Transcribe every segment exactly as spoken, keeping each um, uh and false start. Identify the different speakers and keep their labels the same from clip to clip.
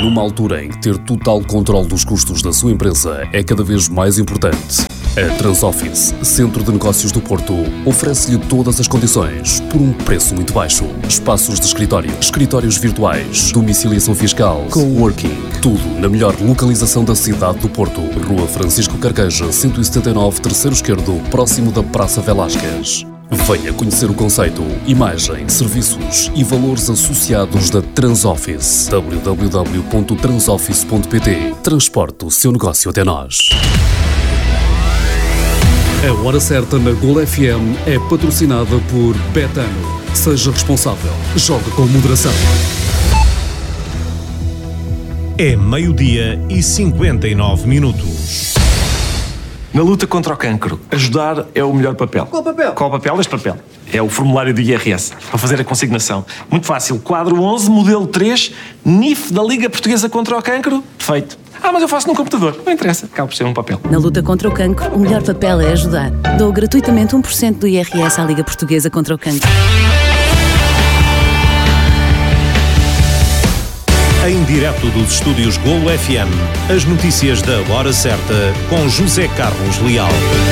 Speaker 1: Numa altura em que ter total controle dos custos da sua empresa é cada vez mais importante, a Transoffice, Centro de Negócios do Porto, oferece-lhe todas as condições por um preço muito baixo. Espaços de escritório, escritórios virtuais, domiciliação fiscal, coworking, tudo na melhor localização da cidade do Porto. Rua Francisco Carqueja, cento e setenta e nove, terceiro esquerdo, próximo da Praça Velásquez. Venha conhecer o conceito, imagem, serviços e valores associados da Transoffice. w w w ponto transoffice ponto p t. Transporte o seu negócio até nós. A Hora Certa na Gol F M é patrocinada por Betano. Seja responsável. Jogue com moderação.
Speaker 2: É meio-dia e cinquenta e nove minutos.
Speaker 3: Na luta contra o cancro, ajudar é o melhor papel.
Speaker 4: Qual papel?
Speaker 3: Qual papel? Este papel. É o formulário do I R S, para fazer a consignação. Muito fácil. Quadro onze, modelo três, N I F da Liga Portuguesa contra o Cancro. Feito. Ah, mas eu faço num computador. Não interessa. Acaba por ser um papel.
Speaker 5: Na luta contra o cancro, o melhor papel é ajudar. Dou gratuitamente um por cento do I R S à Liga Portuguesa contra o Cancro.
Speaker 2: Em direto dos estúdios Golo F M, as notícias da Hora Certa com José Carlos Leal.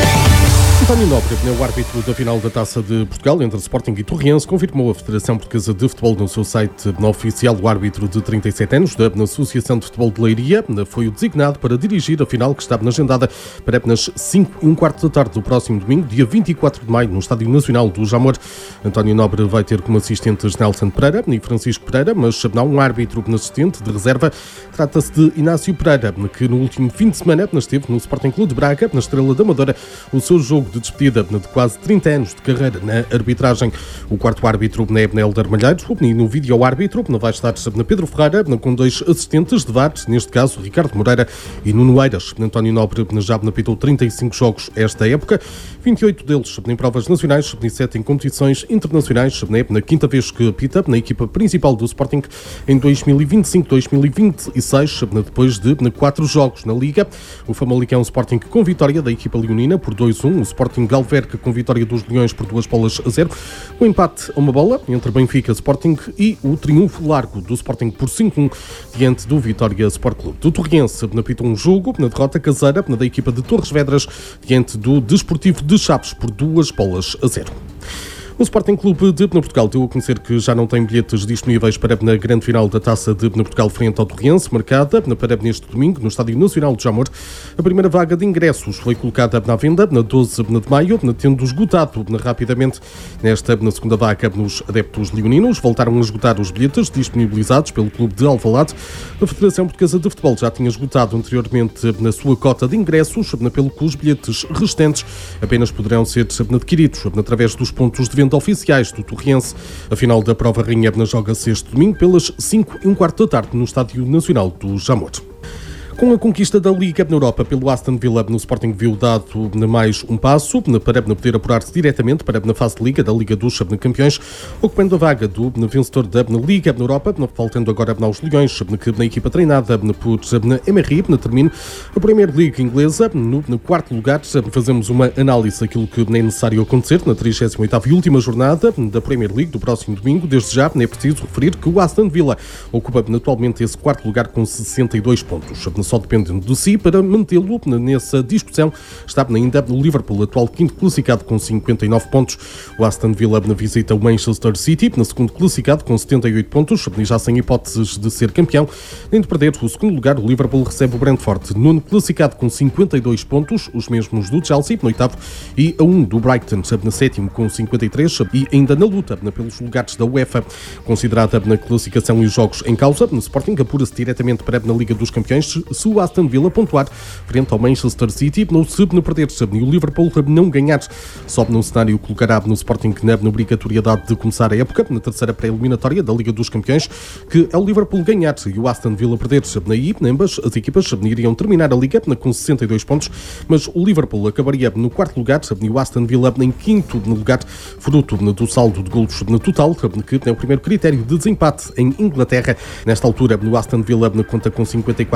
Speaker 6: António Nobre, o árbitro da final da Taça de Portugal entre Sporting e Torriense, confirmou a Federação Portuguesa de Futebol no seu site oficial. O árbitro de trinta e sete anos da Associação de Futebol de Leiria foi o designado para dirigir a final que estava agendada para apenas cinco e um quarto da tarde do próximo domingo, dia vinte e quatro de maio, no Estádio Nacional do Jamor. António Nobre vai ter como assistentes Nelson Pereira e Francisco Pereira, mas não um árbitro assistente de reserva. Trata-se de Inácio Pereira, que no último fim de semana esteve no Sporting Clube de Braga, na Estrela da Amadora, o seu jogo de despedida de quase trinta anos de carreira na arbitragem. O quarto árbitro é Helder Malheiros e no vídeo-árbitro vai estar Pedro Ferreira, com dois assistentes de V A R, neste caso Ricardo Moreira e Nuno Eiras. António Nobre já apitou trinta e cinco jogos esta época, vinte e oito deles em provas nacionais, sete em competições internacionais. É na quinta vez que apita na equipa principal do Sporting em dois mil e vinte e cinco dois mil e vinte e seis, depois de quatro jogos na Liga. O Famalicão Sporting com vitória da equipa leonina por dois a um, o Sporting Galverca com vitória dos Leões por duas bolas a zero, o empate a uma bola entre Benfica Sporting e o triunfo largo do Sporting por cinco a um diante do Vitória Sport Clube. Do Torriense apitou um jogo na derrota caseira da equipa de Torres Vedras diante do Desportivo de Chaves por duas bolas a zero. O Sporting Clube de Portugal deu a conhecer que já não tem bilhetes disponíveis para a grande final da Taça de Portugal frente ao Torriense, marcada para neste domingo no Estádio Nacional de Jamor. A primeira vaga de ingressos foi colocada na venda na doze de maio, tendo esgotado rapidamente. Nesta na segunda vaga, nos adeptos leoninos voltaram a esgotar os bilhetes disponibilizados pelo Clube de Alvalade. A Federação Portuguesa de Futebol já tinha esgotado anteriormente na sua cota de ingressos, pelo que os bilhetes restantes apenas poderão ser adquiridos através dos pontos de venda oficiais do Torriense. A final da prova rainha joga-se este domingo pelas cinco e um quarto da tarde no Estádio Nacional do Jamor. Com a conquista da Liga na Europa pelo Aston Villa, no Sporting viu dado mais um passo para poder apurar-se diretamente para a fase de Liga da Liga dos Campeões, ocupando a vaga do vencedor da Liga na Europa, faltando agora aos Leões, que na equipa treinada por Emery termina a Premier League inglesa. No quarto lugar, fazemos uma análise daquilo que é necessário acontecer na trigésima oitava e última jornada da Premier League do próximo domingo. Desde já é preciso referir que o Aston Villa ocupa atualmente esse quarto lugar com sessenta e dois pontos. Só dependendo de si para mantê-lo nessa discussão está ainda o Liverpool, atual quinto classificado com cinquenta e nove pontos. O Aston Villa visita o Manchester City, na segundo classificado com setenta e oito pontos, já sem hipóteses de ser campeão. Nem de perder o segundo lugar, o Liverpool recebe o Brentford, nono classificado com cinquenta e dois pontos, os mesmos do Chelsea, no oitavo, e a um do Brighton, na sétimo com cinquenta e três, e ainda na luta pelos lugares da UEFA, considerada na classificação e os jogos em causa. No Sporting apura-se diretamente para a Liga dos Campeões se o Aston Villa pontuar frente ao Manchester City, no se não perder e o Liverpool não ganhar. Sobe num cenário que colocará no Sporting na obrigatoriedade de começar a época na terceira pré-eliminatória da Liga dos Campeões, que é o Liverpool ganhar e o Aston Villa perder. Aí, ambas as equipas iriam terminar a Liga com sessenta e dois pontos, mas o Liverpool acabaria no quarto lugar e o Aston Villa em quinto lugar, fruto do saldo de golos no total, que é o primeiro critério de desempate em Inglaterra. Nesta altura, o Aston Villa conta com cinquenta e quatro contra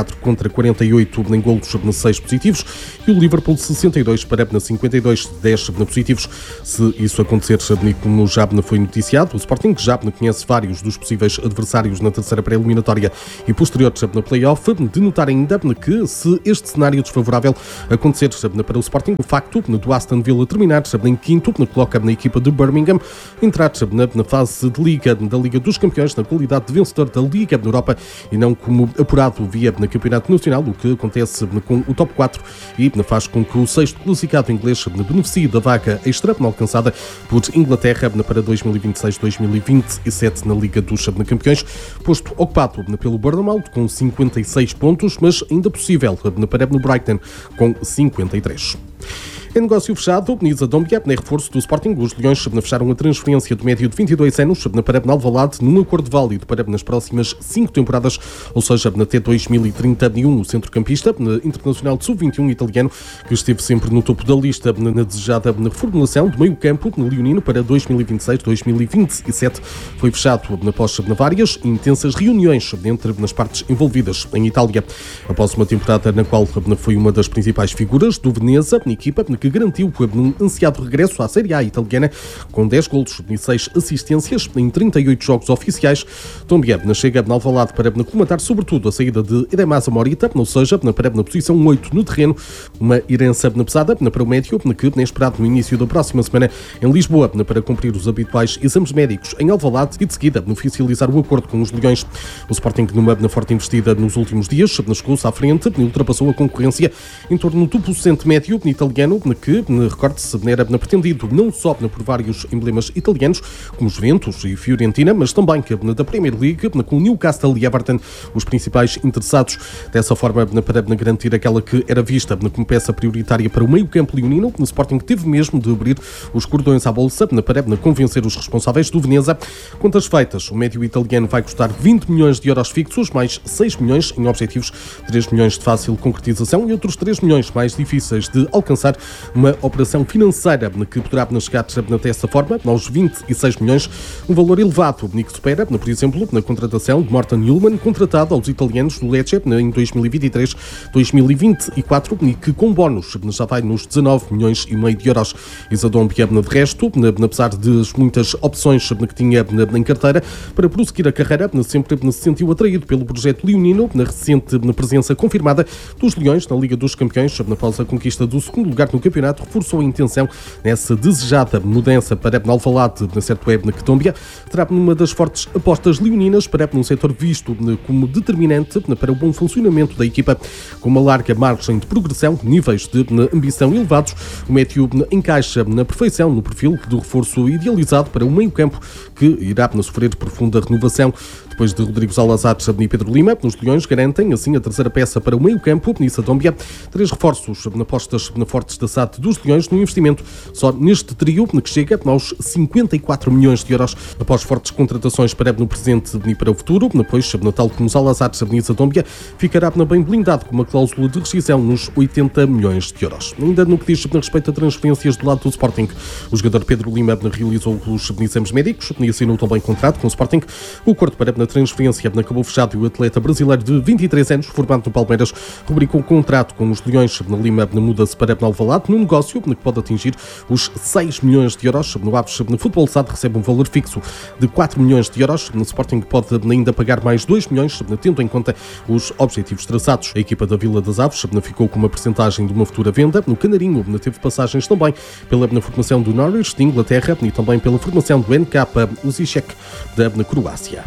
Speaker 6: para quarenta e oito em golos, seis positivos, e o Liverpool sessenta e dois para cinquenta e dois, dez positivos. Se isso acontecer, como já foi noticiado, o Sporting já conhece vários dos possíveis adversários na terceira pré-eliminatória e posteriores no play-off. De notar ainda que, se este cenário desfavorável acontecer para o Sporting, o facto do Aston Villa terminar em quinto, coloca na equipa de Birmingham entrar na fase de Liga da Liga dos Campeões na qualidade de vencedor da Liga da Europa e não como apurado via na Campeonato Nacional, o que acontece com o top quatro e faz com que o sexto classificado inglês beneficie da vaga extra alcançada por Inglaterra para dois mil e vinte e seis dois mil e vinte e sete na Liga dos Campeões, posto ocupado pelo Bournemouth com cinquenta e seis pontos, mas ainda possível para o Brighton com cinquenta e três. Em negócio fechado, Nisa Doumbia, em reforço do Sporting, os Leões fecharam a transferência do médio de vinte e dois anos para Alvalade num acordo válido para nas próximas cinco temporadas, ou seja, até dois mil e trinta e um. O centrocampista internacional de sub vinte e um italiano, que esteve sempre no topo da lista na desejada formulação do meio-campo leonino para dois mil e vinte e seis dois mil e vinte e sete, foi fechado após várias intensas reuniões entre as partes envolvidas em Itália. Após uma temporada na qual foi uma das principais figuras do Veneza, na equipa que garantiu um ansiado regresso à Série A italiana com dez golos e seis assistências em trinta e oito jogos oficiais. Doumbia chega na Alvalade para comentar sobretudo a saída de Eremasa Morita, ou seja, para na posição oito no terreno, uma herança pesada para o médio, que é esperado no início da próxima semana em Lisboa para cumprir os habituais exames médicos em Alvalade e de seguida oficializar o acordo com os Leões. O Sporting, numa forte investida nos últimos dias, chegou-se à frente e ultrapassou a concorrência em torno do docente médio italiano, que, recorde-se, era pretendido não só por vários emblemas italianos, como Juventus e Fiorentina, mas também da Premier League, com Newcastle e Everton, os principais interessados. Dessa forma, para garantir aquela que era vista como peça prioritária para o meio-campo leonino, o Sporting teve mesmo de abrir os cordões à bolsa para convencer os responsáveis do Veneza. Contas feitas, o médio italiano vai custar vinte milhões de euros fixos, mais seis milhões em objetivos, três milhões de fácil concretização e outros três milhões mais difíceis de alcançar. Uma operação financeira que poderá chegar dessa forma aos vinte e seis milhões, um valor elevado que supera, por exemplo, na contratação de Morten Hjulmand, contratado aos italianos do Lecce em dois mil e vinte e três dois mil e vinte e quatro, e que com bónus já vai nos dezanove milhões e meio de euros. Isa Doumbia, de resto, apesar das muitas opções que tinha em carteira para prosseguir a carreira, sempre se sentiu atraído pelo projeto leonino, na recente presença confirmada dos Leões na Liga dos Campeões, após a conquista do segundo lugar no campeonato, reforçou a intenção nessa desejada mudança para Alvalade, na certo web que Doumbia terá uma das fortes apostas leoninas para um setor visto como determinante para o bom funcionamento da equipa. Com uma larga margem de progressão, níveis de ambição elevados, o médio encaixa na perfeição no perfil do reforço idealizado para o meio-campo, que irá sofrer profunda renovação. Depois de Rodrigo Salazar e Pedro Lima, os Leões garantem assim a terceira peça para o meio-campo, Nisa Doumbia. Três reforços na apostas fortes da S A T dos Leões no investimento só neste trio, que chega aos cinquenta e quatro milhões de euros, após fortes contratações para no presente e para o futuro. Depois, tal como Salazar e Nisa Doumbia, ficará bem blindado com uma cláusula de rescisão nos oitenta milhões de euros. Ainda no que diz respeito a transferências do lado do Sporting, o jogador Pedro Lima realizou os exames médicos e assinou também contrato com o Sporting. O acordo para a transferência acabou fechado e o atleta brasileiro de vinte e três anos, formado no Palmeiras, rubricou um contrato com os Leões. Na Lima muda-se para Alvalade num negócio que pode atingir os seis milhões de euros. No Aves, no Futebol S A D, recebe um valor fixo de quatro milhões de euros. No Sporting pode ainda pagar mais dois milhões, tendo em conta os objetivos traçados. A equipa da Vila das Aves ficou com uma percentagem de uma futura venda. No Canarinho teve passagens também pela formação do Norwich de Inglaterra e também pela formação do N K Uziček da Croácia.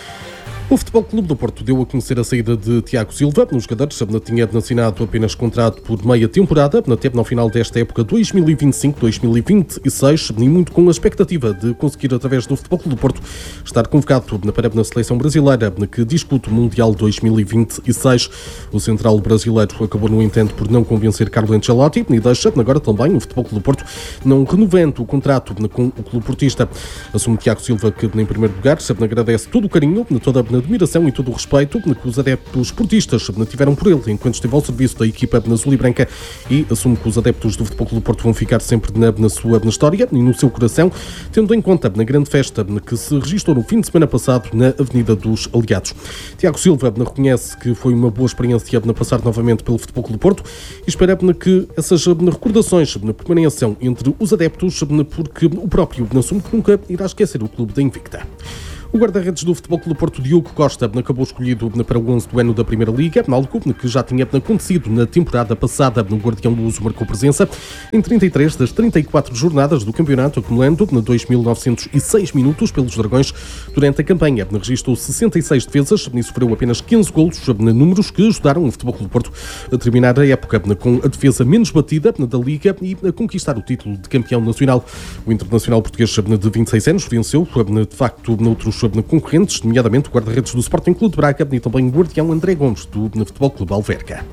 Speaker 6: O Futebol Clube do Porto deu a conhecer a saída de Tiago Silva. O jogador tinha assinado apenas contrato por meia temporada, até no final desta época dois mil e vinte e cinco dois mil e vinte e seis, e muito com a expectativa de conseguir, através do Futebol Clube do Porto, estar convocado para na seleção brasileira, que disputa o Mundial dois mil e vinte e seis. O central brasileiro acabou, no entanto, por não convencer Carlo Ancelotti e deixa agora também o Futebol Clube do Porto não renovando o contrato com o clube portista. Assume Tiago Silva que, em primeiro lugar, agradece todo o carinho, toda a admiração e todo o respeito que os adeptos esportistas tiveram por ele enquanto esteve ao serviço da equipa azul e branca, e assumo que os adeptos do Futebol Clube do Porto vão ficar sempre na, na sua na história e no seu coração, tendo em conta na grande festa que se registrou no fim de semana passado na Avenida dos Aliados. Tiago Silva reconhece que foi uma boa experiência na passar novamente pelo Futebol Clube do Porto e espera que essas recordações permaneçam entre os adeptos, porque o próprio assume que nunca irá esquecer o clube da Invicta. O guarda-redes do Futebol Clube do Porto, Diogo Costa, acabou escolhido para o onze do ano da Primeira Liga, algo que já tinha acontecido na temporada passada. No Guardião do Uso marcou presença em trinta e três das trinta e quatro jornadas do campeonato, acumulando dois mil novecentos e seis minutos pelos Dragões durante a campanha. Registrou sessenta e seis defesas e sofreu apenas quinze golos, números que ajudaram o Futebol Clube do Porto a terminar a época com a defesa menos batida da Liga e a conquistar o título de campeão nacional. O internacional português de vinte e seis anos venceu, de facto, noutros concorrentes, nomeadamente o guarda-redes do Sporting Clube de Braga e também o guardião André Gomes do Futebol Clube Alverca.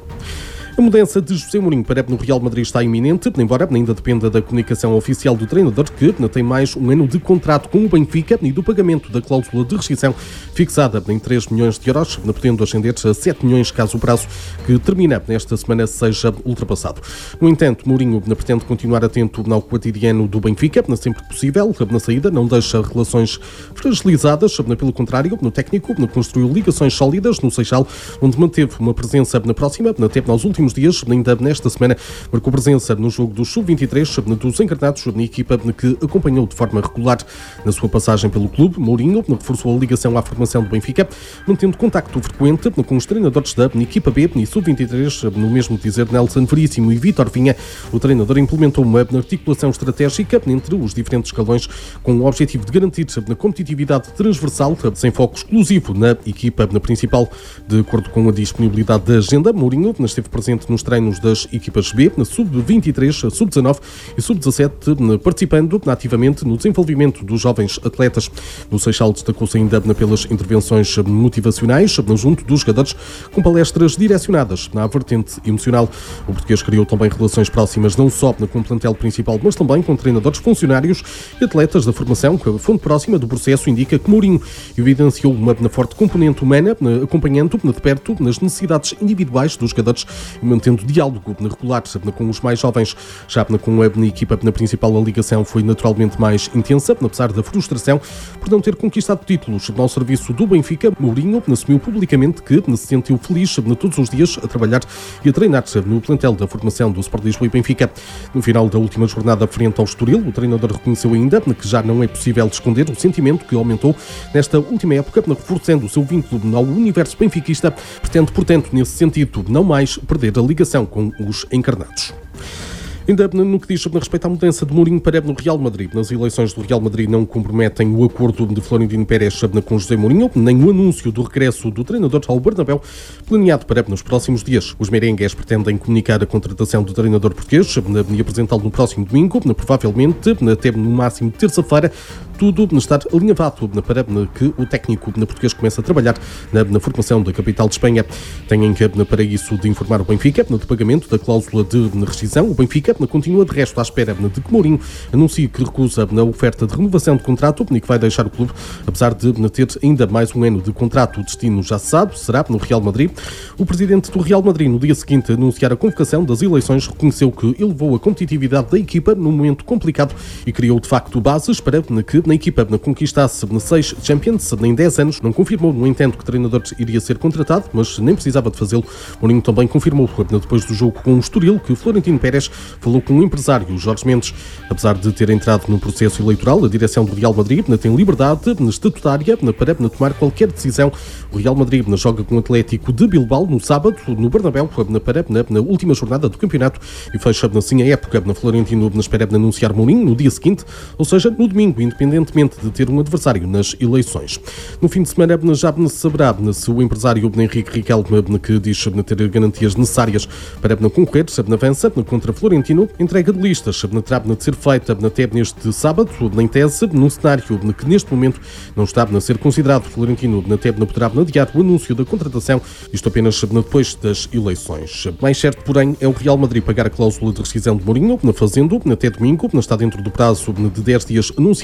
Speaker 6: A mudança de José Mourinho para no Real Madrid está iminente, embora ainda dependa da comunicação oficial do treinador, que tem mais um ano de contrato com o Benfica e do pagamento da cláusula de rescisão fixada em três milhões de euros, podendo ascender a sete milhões caso o prazo que termina nesta semana seja ultrapassado. No entanto, Mourinho pretende continuar atento ao cotidiano do Benfica, sempre que possível. Na saída não deixa relações fragilizadas, pelo contrário, no técnico construiu ligações sólidas no Seixal, onde manteve uma presença na próxima, até nos últimos dias, ainda nesta semana, marcou presença no jogo do sub vinte e três dos encarnados, na equipa que acompanhou de forma regular na sua passagem pelo clube. Mourinho reforçou a ligação à formação do Benfica, mantendo contacto frequente com os treinadores da equipa B e sub vinte e três, no mesmo dizer Nelson Veríssimo e Vítor Vinha. O treinador implementou uma articulação estratégica entre os diferentes escalões com o objetivo de garantir a competitividade transversal, sem foco exclusivo na equipa na principal. De acordo com a disponibilidade da agenda, Mourinho esteve presente nos treinos das equipas B, na sub vinte e três, sub dezanove e sub dezassete, participando ativamente no desenvolvimento dos jovens atletas. No Seixal destacou-se ainda pelas intervenções motivacionais junto dos jogadores, com palestras direcionadas na vertente emocional. O português criou também relações próximas não só com o plantel principal, mas também com treinadores, funcionários e atletas da formação, que a fonte próxima do processo indica que Mourinho evidenciou uma forte componente humana, acompanhando de perto nas necessidades individuais dos jogadores, mantendo diálogo regular com os mais jovens. Já com a equipa na principal, a ligação foi naturalmente mais intensa, apesar da frustração por não ter conquistado títulos ao serviço do Benfica. Mourinho assumiu publicamente que se sentiu feliz todos os dias a trabalhar e a treinar no plantel da formação do Sport Lisboa e Benfica. No final da última jornada frente ao Estoril, o treinador reconheceu ainda que já não é possível esconder o sentimento que aumentou nesta última época, reforçando o seu vínculo ao universo benfiquista. Pretende, portanto, nesse sentido, não mais perder a ligação com os encarnados. Ainda no que diz sobre respeito à mudança de Mourinho para no Real Madrid. Nas eleições do Real Madrid não comprometem o acordo de Florentino Pérez com José Mourinho, nem o anúncio do regresso do treinador ao Bernabéu, planeado para nos próximos dias. Os merengues pretendem comunicar a contratação do treinador português e apresentá-lo no próximo domingo, provavelmente até no máximo terça-feira. Tudo estar alinhavado para que o técnico português comece a trabalhar na, na formação da capital de Espanha. Têm para isso de informar o Benfica do pagamento da cláusula de rescisão. O Benfica continua de resto à espera de que Mourinho anuncie que recusa a oferta de renovação de contrato e que vai deixar o clube, apesar de ter ainda mais um ano de contrato. O destino já se sabe, será no Real Madrid. O presidente do Real Madrid, no dia seguinte a anunciar a convocação das eleições, reconheceu que elevou a competitividade da equipa num momento complicado e criou de facto bases para que na equipa conquistasse seis Champions em dez anos. Não confirmou, no entanto, que o treinador iria ser contratado, mas nem precisava de fazê-lo. Mourinho também confirmou, depois do jogo com o Estoril, que Florentino Pérez falou com o empresário Jorge Mendes. Apesar de ter entrado no processo eleitoral, a direção do Real Madrid tem liberdade estatutária para tomar qualquer decisão. O Real Madrid joga com o Atlético de Bilbao no sábado, no Bernabéu, na última jornada do campeonato, e fecha assim a época. Na Florentino espera anunciar Mourinho no dia seguinte, ou seja, no domingo, independentemente de ter um adversário nas eleições. No fim de semana já se saberá se o empresário Henrique Riquelme, que diz ter garantias necessárias para concorrer, avança contra Florentino. Entrega de listas terá de ser feita até neste sábado, em tese, num cenário que neste momento não está a ser considerado. Florentino até poderá adiar o anúncio da contratação, isto apenas depois das eleições. Mais certo, porém, é o Real Madrid pagar a cláusula de rescisão de Mourinho, fazendo até domingo, está dentro do prazo de dez dias anunciado pelo treinador.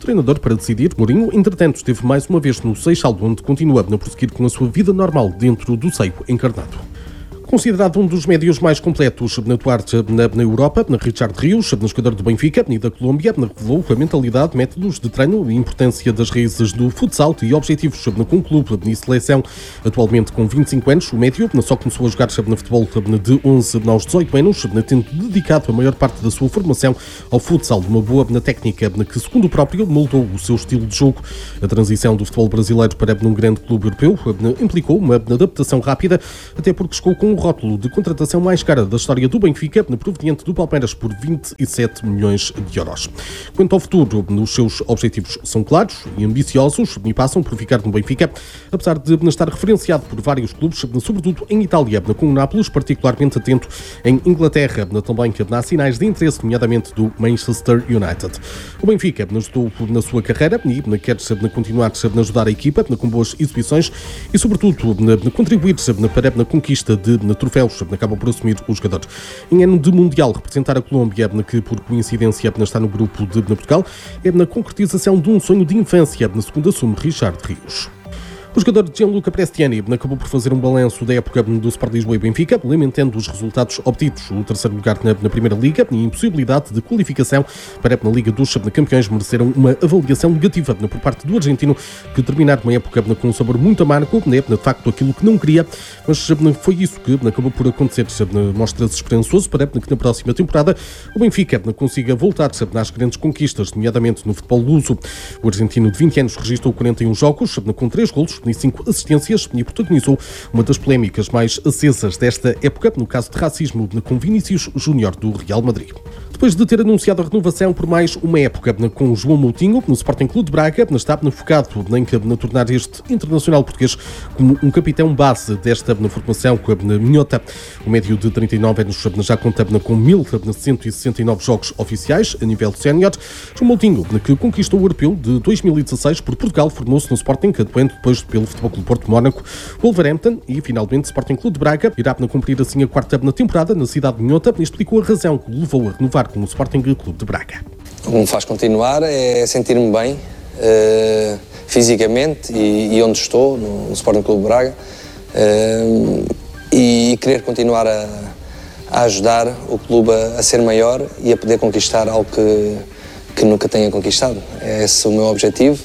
Speaker 6: treinador para decidir. Mourinho, entretanto, esteve mais uma vez no Seixal, onde continua a prosseguir com a sua vida normal dentro do seio encarnado. Considerado um dos médios mais completos na atuar na, na Europa, na Richard Rios, na jogador do Benfica e da Colômbia, revelou a mentalidade, métodos de treino e importância das raízes do futsal e objetivos com o clube e seleção. Atualmente com vinte e cinco anos, o médio só começou a jogar no futebol de onze aos dezoito anos, tendo dedicado a maior parte da sua formação ao futsal, uma boa na técnica que, segundo o próprio, moldou o seu estilo de jogo. A transição do futebol brasileiro para um grande clube europeu implicou uma adaptação rápida, até porque chegou com um rótulo de contratação mais cara da história do Benfica, proveniente do Palmeiras por vinte e sete milhões de euros. Quanto ao futuro, os seus objetivos são claros e ambiciosos e passam por ficar no Benfica, apesar de estar referenciado por vários clubes, sobretudo em Itália, com o Nápoles particularmente atento, em Inglaterra, também há sinais de interesse, nomeadamente do Manchester United. O Benfica ajudou na sua carreira e quer continuar a ajudar a equipa com boas exibições e, sobretudo, contribuir para a conquista de troféus, acaba por assumir o jogador. Em ano de Mundial, representar a Colômbia, que por coincidência está no grupo de Portugal, é na concretização de um sonho de infância, segundo assume Richard Rios. O jogador Gianluca Prestiani acabou por fazer um balanço da época do Sport Lisboa e Benfica, lamentando os resultados obtidos. O terceiro lugar na, na Primeira Liga e a impossibilidade de qualificação para a Liga dos Campeões mereceram uma avaliação negativa por parte do argentino, que terminar uma época com um sabor muito amargo, de facto aquilo que não queria, mas foi isso que acabou por acontecer. Mostra-se esperançoso para que na próxima temporada o Benfica consiga voltar às grandes conquistas, nomeadamente no futebol luso. O argentino de vinte anos registrou quarenta e um jogos, com três golos e cinco assistências e protagonizou uma das polémicas mais acesas desta época, no caso de racismo com Vinícius Júnior do Real Madrid. Depois de ter anunciado a renovação por mais uma época com João Moutinho, no Sporting Clube de Braga, está focado em tornar este internacional português como um capitão base desta formação minhota. O médio de trinta e nove anos já conta com mil cento e sessenta e nove jogos oficiais a nível sénior. João Moutinho, que conquistou o europeu de dois mil e dezasseis por Portugal, formou-se no Sporting, atuando depois pelo Futebol Clube Porto, Mónaco, Wolverhampton e, finalmente, Sporting Clube de Braga. Irá cumprir assim a quarta na temporada na cidade de Minhota e explicou a razão que o levou a renovar com o Sporting Clube de Braga.
Speaker 4: O que me faz continuar é sentir-me bem uh, fisicamente e, e onde estou, no, no Sporting Clube de Braga, uh, e querer continuar a, a ajudar o clube a, a ser maior e a poder conquistar algo que, que nunca tenha conquistado. É esse o meu objetivo,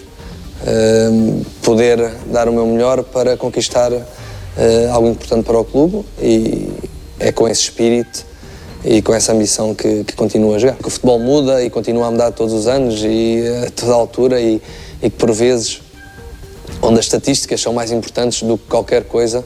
Speaker 4: uh, poder dar o meu melhor para conquistar uh, algo importante para o clube, e é com esse espírito e com essa ambição que, que continuo a jogar. Que o futebol muda e continua a mudar todos os anos e a toda a altura, e, e que por vezes, onde as estatísticas são mais importantes do que qualquer coisa,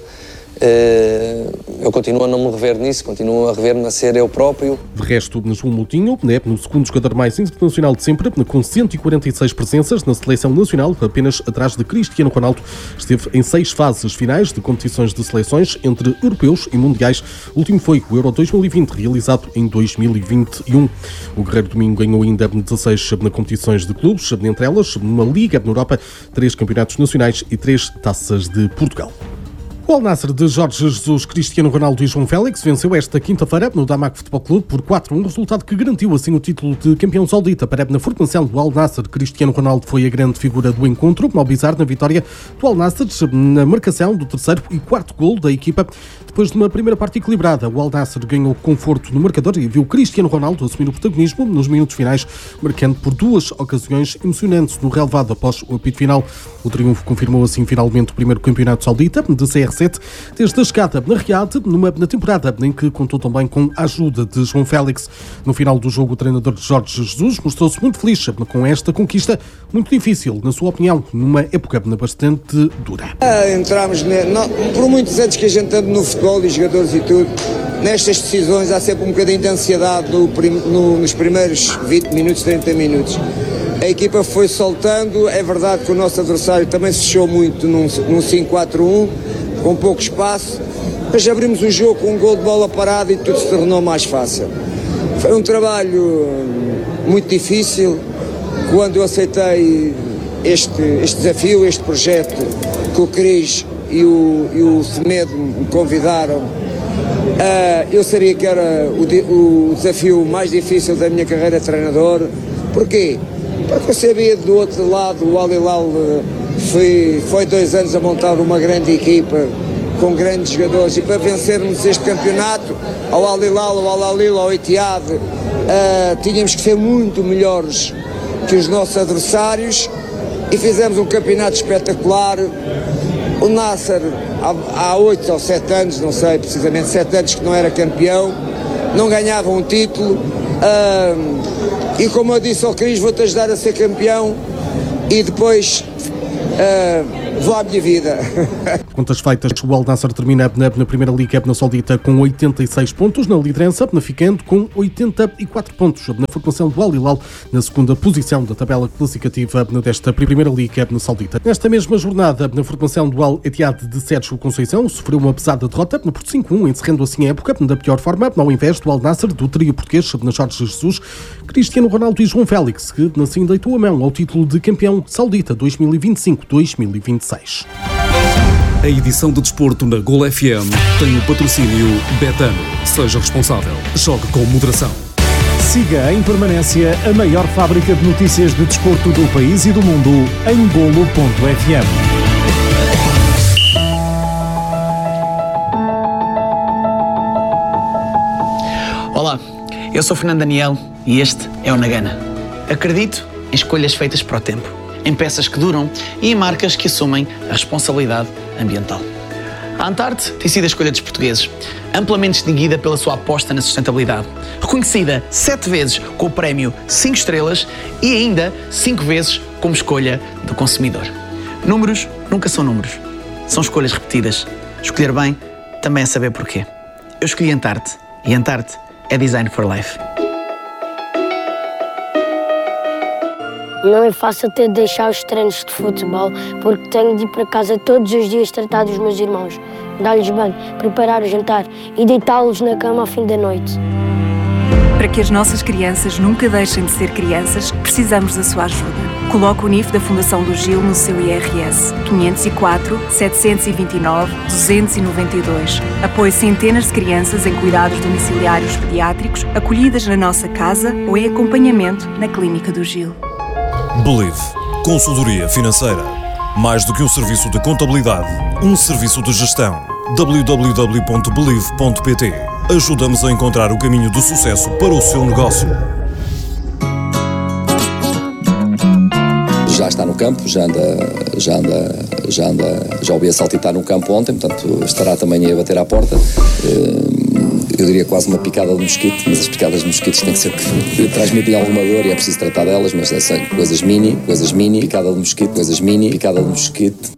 Speaker 4: eu continuo a não me rever nisso, continuo a rever-me a ser eu próprio.
Speaker 6: De resto, João Moutinho é no segundo jogador mais internacional de sempre, com cento e quarenta e seis presenças na seleção nacional, apenas atrás de Cristiano Ronaldo. Esteve em seis fases finais de competições de seleções entre europeus e mundiais. O último foi o Euro dois mil e vinte, realizado em dois mil e vinte e um. O Guerreiro Domingo ganhou ainda dezasseis na competições de clubes, entre elas uma Liga na Europa, três campeonatos nacionais e três taças de Portugal. O Al Nassr de Jorge Jesus, Cristiano Ronaldo e João Félix venceu esta quinta-feira no Damak Futebol Clube por quatro a um, resultado que garantiu assim o título de campeão saudita. Para na formação do Al Nassr, Cristiano Ronaldo foi a grande figura do encontro, ao bizar na vitória do Al Nassr na marcação do terceiro e quarto golo da equipa. Depois de uma primeira parte equilibrada, o Al Nassr ganhou conforto no marcador e viu Cristiano Ronaldo assumir o protagonismo nos minutos finais, marcando por duas ocasiões emocionantes no relevado após o apito final. O triunfo confirmou assim finalmente o primeiro campeonato saudita de C R sete, desde a chegada na Riad, numa na temporada em que contou também com a ajuda de João Félix. No final do jogo, o treinador de Jorge Jesus mostrou-se muito feliz com esta conquista, muito difícil, na sua opinião, numa época bastante dura.
Speaker 7: Ah, entramos, ne... Não, por muitos anos que a gente anda no futebol e jogadores e tudo, nestas decisões há sempre um bocadinho de ansiedade no prim... no... nos primeiros vinte minutos, trinta minutos. A equipa foi soltando, é verdade que o nosso adversário também se fechou muito num, num cinco quatro um, com pouco espaço, mas abrimos o jogo com um gol de bola parada e tudo se tornou mais fácil. Foi um trabalho muito difícil. Quando eu aceitei este, este desafio, este projeto que o Cris e o, e o Semedo me convidaram, uh, eu sabia que era o, o desafio mais difícil da minha carreira de treinador. Porquê? Porque eu sabia do outro lado, o Al Hilal foi, foi dois anos a montar uma grande equipa com grandes jogadores, e para vencermos este campeonato, ao Al Hilal, ao Al Ahly, ao Etihad, uh, tínhamos que ser muito melhores que os nossos adversários, e fizemos um campeonato espetacular. O Nasser, há oito ou sete anos, não sei precisamente, sete anos que não era campeão, não ganhava um título, uh, e como eu disse ao Cris, vou-te ajudar a ser campeão, e depois uh, vou à minha vida.
Speaker 6: Contas feitas, o Al Nassr termina na, na Primeira Liga na Saudita com oitenta e seis pontos na liderança, ficando com oitenta e quatro pontos na formação do Al Hilal na segunda posição da tabela classificativa desta Primeira Liga na Saudita. Nesta mesma jornada, na formação do Al Etihad de Sérgio Conceição, sofreu uma pesada derrota por cinco a um, encerrando assim a época da pior forma, ao invés do Al Nassr, do trio português na Jorge Jesus, Cristiano Ronaldo e João Félix, que assim deitou a mão ao título de campeão saudita dois mil e vinte e cinco dois mil e vinte e seis.
Speaker 1: A edição de desporto na Gol F M tem o patrocínio Betano. Seja responsável. Jogue com moderação.
Speaker 2: Siga em permanência a maior fábrica de notícias de desporto do país e do mundo em golo ponto f m.
Speaker 8: Olá, eu sou Fernando Daniel e este é o Nagana. Acredito em escolhas feitas para o tempo, em peças que duram e em marcas que assumem a responsabilidade ambiental. A Antarte tem sido a escolha dos portugueses, amplamente distinguida pela sua aposta na sustentabilidade, reconhecida sete vezes com o prémio cinco estrelas e ainda cinco vezes como escolha do consumidor. Números nunca são números, são escolhas repetidas. Escolher bem também é saber porquê. Eu escolhi Antarte e Antarte é Design for Life.
Speaker 9: Não é fácil ter de deixar os treinos de futebol, porque tenho de ir para casa todos os dias tratar dos meus irmãos, dar-lhes banho, preparar o jantar e deitá-los na cama ao fim da noite.
Speaker 10: Para que as nossas crianças nunca deixem de ser crianças, precisamos da sua ajuda. Coloque o N I F da Fundação do Gil no seu I R S. quinhentos e quatro, setecentos e vinte e nove, duzentos e noventa e dois. Apoie centenas de crianças em cuidados domiciliários pediátricos, acolhidas na nossa casa ou em acompanhamento na Clínica do Gil.
Speaker 11: Believe. Consultoria financeira. Mais do que um serviço de contabilidade, um serviço de gestão. w w w ponto believe ponto p t. Ajuda-nos a encontrar o caminho do sucesso para o seu negócio.
Speaker 12: Já está no campo, já anda, já anda, já anda, já ouvi a saltitar no campo ontem, portanto estará também a bater à porta. Eu diria quase uma picada de mosquito, mas as picadas de mosquitos têm que ser que transmitem alguma dor e é preciso tratar delas, mas é coisas mini, coisas mini, picada de mosquito, coisas mini, picada de mosquito.